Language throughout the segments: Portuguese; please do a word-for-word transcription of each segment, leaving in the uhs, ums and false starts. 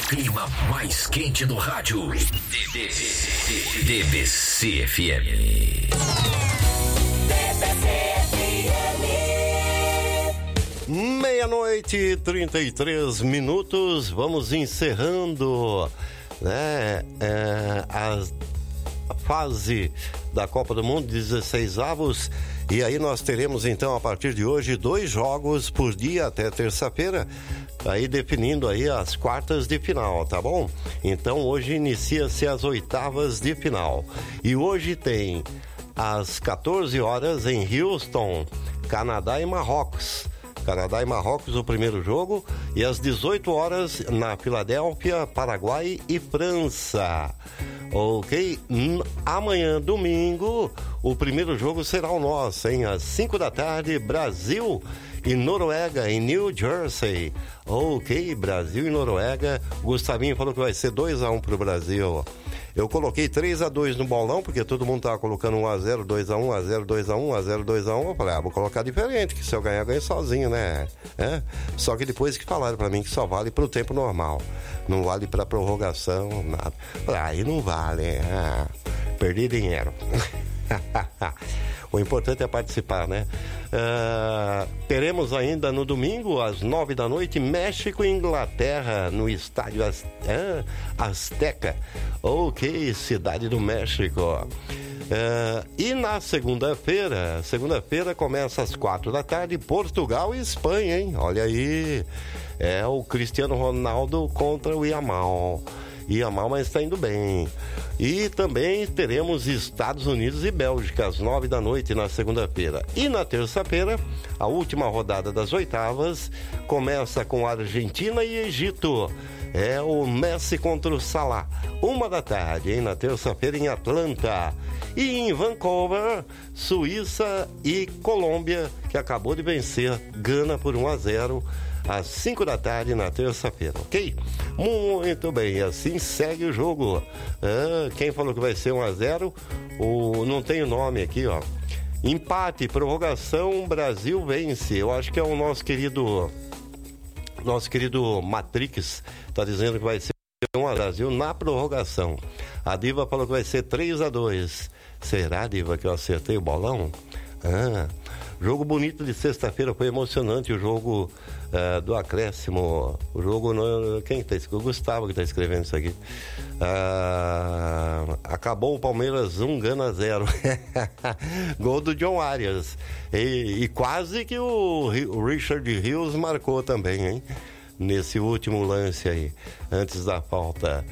clima mais quente do rádio. D B C F M. Meia-noite e trinta e três minutos. Vamos encerrando, né, é, a fase da Copa do Mundo, dezesseis avos. E aí nós teremos então a partir de hoje dois jogos por dia até terça-feira, aí definindo aí as quartas de final, tá bom? Então hoje inicia-se as oitavas de final. E hoje tem às quatorze horas em Houston, Canadá e Marrocos. Canadá e Marrocos, o primeiro jogo, e às dezoito horas na Filadélfia, Paraguai e França. Ok? Amanhã, domingo, o primeiro jogo será o nosso, hein? Às cinco da tarde, Brasil e Noruega, em New Jersey. Ok, Brasil e Noruega. Gustavinho falou que vai ser dois a um pro Brasil. Eu coloquei três a dois no bolão, porque todo mundo tava colocando um a zero, dois a um, um a zero, dois a um, um a zero, dois a um. Eu falei, ah, vou colocar diferente, que se eu ganhar, eu ganho sozinho, né? É? Só que depois que falaram pra mim que só vale pro tempo normal. Não vale pra prorrogação, nada. Falei, aí não vale, ah, perdi dinheiro. O importante é participar, né? Uh, teremos ainda no domingo, às nove da noite, México e Inglaterra, no estádio Az- uh, Azteca. Ok, Cidade do México. Uh, e na segunda-feira, segunda-feira começa às quatro da tarde, Portugal e Espanha, hein? Olha aí, é o Cristiano Ronaldo contra o Yamal. Yamal, mas está indo bem. E também teremos Estados Unidos e Bélgica às nove da noite na segunda-feira. E na terça-feira, a última rodada das oitavas começa com Argentina e Egito. É o Messi contra o Salah. Uma da tarde, hein? Na terça-feira em Atlanta. E em Vancouver, Suíça e Colômbia, que acabou de vencer Gana por um a zero. Às cinco da tarde na terça-feira, ok? Muito bem, assim segue o jogo. Ah, quem falou que vai ser um a zero? O, não tem o nome aqui, ó. Empate, prorrogação, Brasil vence. Eu acho que é o nosso querido nosso querido Matrix, tá dizendo que vai ser um a zero Brasil na prorrogação. A Diva falou que vai ser três a dois. Será, Diva, que eu acertei o bolão? Ah, jogo bonito de sexta-feira, foi emocionante o jogo uh, do acréscimo. O jogo, no, quem está escrevendo? O Gustavo que está escrevendo isso aqui. Uh, acabou o Palmeiras um, Gana zero. Gol do John Arias. E, e quase que o, o Richard Rios marcou também, hein? Nesse último lance aí, antes da falta.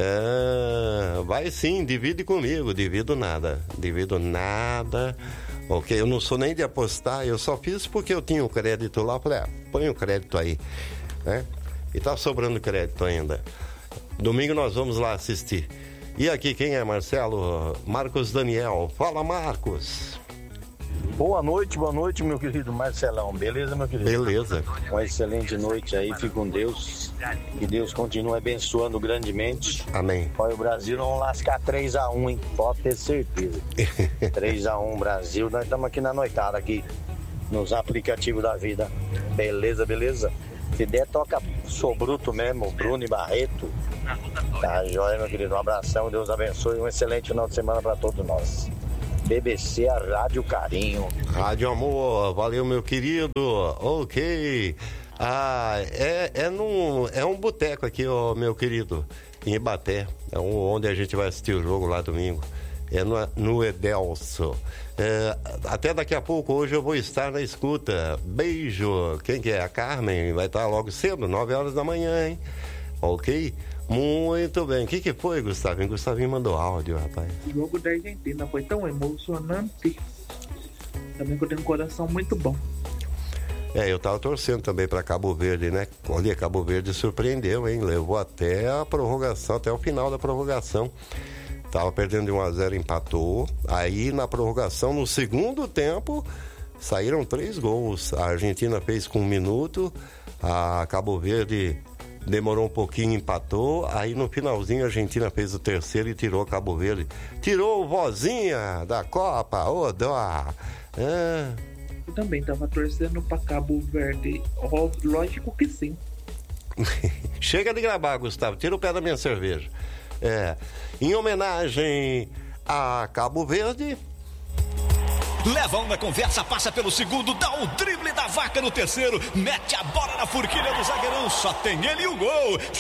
Uh, vai sim, divide comigo, divido nada. Divido nada. Ok, eu não sou nem de apostar, eu só fiz porque eu tinha o crédito lá, falei, ah, põe o crédito aí, né? E tá sobrando crédito ainda. Domingo nós vamos lá assistir. E aqui quem é, Marcelo? Marcos Daniel. Fala, Marcos. Boa noite, boa noite, meu querido Marcelão. Beleza, meu querido? Beleza. Uma excelente noite aí, fique com Deus. Que Deus continue abençoando grandemente. Amém. Olha, o Brasil não lascar três a um, hein? Pode ter certeza. três a um Brasil, nós estamos aqui na noitada, aqui nos aplicativos da vida. Beleza, beleza? Se der, toca Sobruto mesmo, Bruno e Barreto. Tá joia, meu querido. Um abração, Deus abençoe. Um excelente final de semana para todos nós. B B C, a Rádio Carinho. Rádio Amor, valeu, meu querido. Ok. Ah, é, é, num, é um boteco aqui, ó, meu querido, em Ibaté, é um, onde a gente vai assistir o jogo lá domingo. É no, no Edelso. É, até daqui a pouco, hoje eu vou estar na escuta. Beijo. Quem que é? A Carmen. Vai estar logo cedo, nove horas da manhã, hein? Ok? Muito bem. O que que foi, Gustavinho? Gustavinho mandou áudio, rapaz. O jogo da Argentina foi tão emocionante. Também que eu tenho um coração muito bom. É, eu tava torcendo também para Cabo Verde, né? Olha, Cabo Verde surpreendeu, hein? Levou até a prorrogação, até o final da prorrogação. Tava perdendo de um a zero, empatou. Aí na prorrogação, no segundo tempo, saíram três gols. A Argentina fez com um minuto, a Cabo Verde demorou um pouquinho, empatou. Aí no finalzinho a Argentina fez o terceiro e tirou Cabo Verde. Tirou o vozinha da Copa, ô dó. Ah. Eu também tava torcendo pra Cabo Verde. Oh, lógico que sim. Chega de gravar, Gustavo. Tira o pé da minha cerveja. É, em homenagem a Cabo Verde. Leva um na conversa, passa pelo segundo, dá o drible da vaca no terceiro, mete a bola na forquilha do zagueirão, só tem ele e o gol.